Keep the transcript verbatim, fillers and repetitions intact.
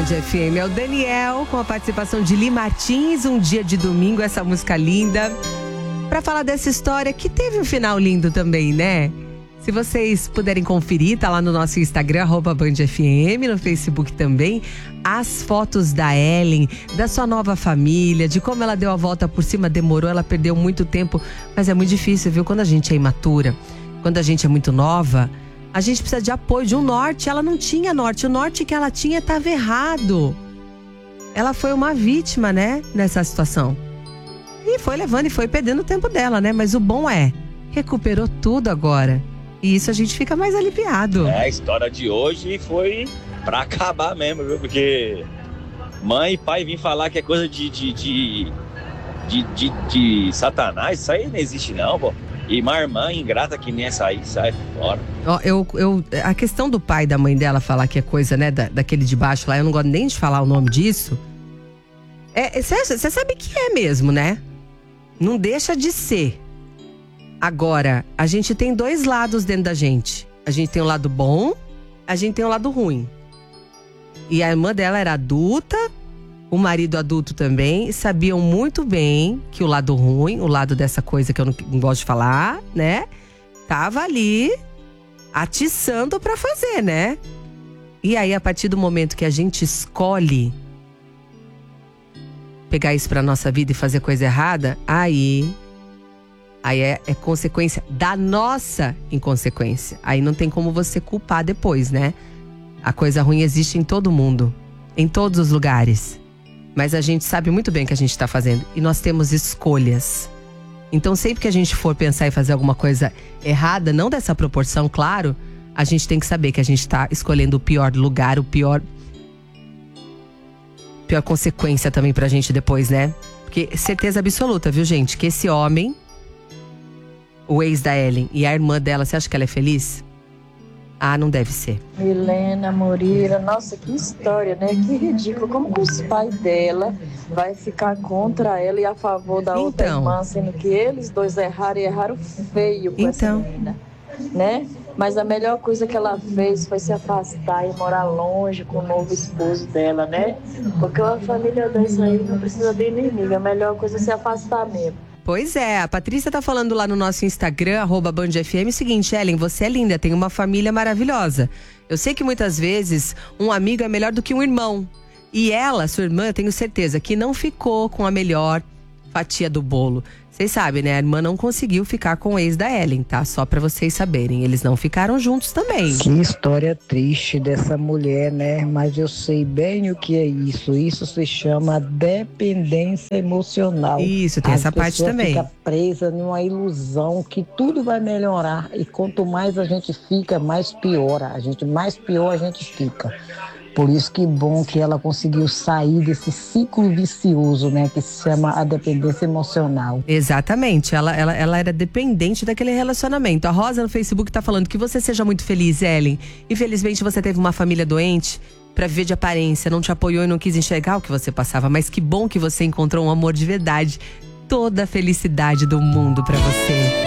Band F M. É o Daniel com a participação de Li Martins, Um Dia de Domingo, essa música linda. Pra falar dessa história que teve um final lindo também, né? Se vocês puderem conferir, tá lá no nosso Instagram, arroba Band F M, no Facebook também, as fotos da Ellen, da sua nova família, de como ela deu a volta por cima, demorou, ela perdeu muito tempo, mas é muito difícil, viu? Quando a gente é imatura, quando a gente é muito nova, a gente precisa de apoio, de um norte. Ela não tinha norte, o norte que ela tinha estava errado. Ela foi uma vítima, né, nessa situação. E foi levando e foi perdendo o tempo dela, né? Mas o bom é, recuperou tudo agora. E isso a gente fica mais aliviado. É, a história de hoje foi pra acabar mesmo, viu? Porque mãe e pai vêm falar que é coisa de, de, de, de, de, de Satanás. Isso aí não existe não, pô. E uma irmã ingrata que nem essa aí, sai fora. Ó, eu, eu, a questão do pai e da mãe dela falar que é coisa, né, da, daquele de baixo lá, eu não gosto nem de falar o nome disso. Você é, sabe que é mesmo, né? Não deixa de ser. Agora, a gente tem dois lados dentro da gente. A gente tem o lado bom, a gente tem o lado ruim. E a irmã dela era adulta, o marido adulto também, sabiam muito bem que o lado ruim, o lado dessa coisa que eu não, não gosto de falar, né? Tava ali atiçando pra fazer, né? E aí, a partir do momento que a gente escolhe pegar isso pra nossa vida e fazer coisa errada, aí... Aí é, é consequência da nossa inconsequência. Aí não tem como você culpar depois, né? A coisa ruim existe em todo mundo, em todos os lugares. Mas a gente sabe muito bem o que a gente está fazendo. E nós temos escolhas. Então sempre que a gente for pensar em fazer alguma coisa errada, não dessa proporção, claro, a gente tem que saber que a gente está escolhendo o pior lugar, o pior... Pior consequência também pra gente depois, né? Porque certeza absoluta, viu, gente? Que esse homem... O ex da Ellen e a irmã dela, você acha que ela é feliz? Ah, não deve ser. Milena Moreira, nossa, que história, né? Que ridículo. Como que os pais dela vai ficar contra ela e a favor da então, outra irmã, sendo que eles dois erraram e erraram feio com então. essa menina, né? Mas a melhor coisa que ela fez foi se afastar e morar longe com o novo esposo dela, né? Porque uma família dessa aí não precisa de inimigo. A melhor coisa é se afastar mesmo. Pois é, a Patrícia tá falando lá no nosso Instagram, arroba Band F M, o seguinte: Ellen, você é linda, tem uma família maravilhosa. Eu sei que muitas vezes um amigo é melhor do que um irmão. E ela, sua irmã, eu tenho certeza que não ficou com a melhor fatia do bolo. Vocês sabem, né? A irmã não conseguiu ficar com o ex da Ellen, tá? Só pra vocês saberem, eles não ficaram juntos também. Que história triste dessa mulher, né? Mas eu sei bem o que é isso. Isso se chama dependência emocional. Isso, tem essa parte também. Fica presa numa ilusão que tudo vai melhorar. E quanto mais a gente fica, mais piora. A gente, mais pior a gente fica. Por isso que bom que ela conseguiu sair desse ciclo vicioso, né? Que se chama a dependência emocional. Exatamente, ela, ela, ela era dependente daquele relacionamento. A Rosa no Facebook tá falando que você seja muito feliz, Ellen. Infelizmente você teve uma família doente pra viver de aparência, não te apoiou e não quis enxergar o que você passava. Mas que bom que você encontrou um amor de verdade. Toda a felicidade do mundo pra você.